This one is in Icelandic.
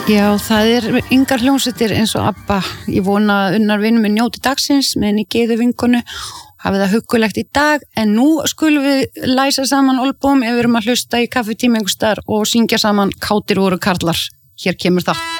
Já, það yngar hljómsveitir eins og ABBA. Ég vona að Unnar vinur minn njóti dagsins með henni Gyðu vinkonu, hafið það huggulegt í dag, en nú skulum við læsa saman olbóm ef við erum að hlusta í kaffitíma einhvers staðar og syngja saman Kátir voru karlar. Hér kemur það.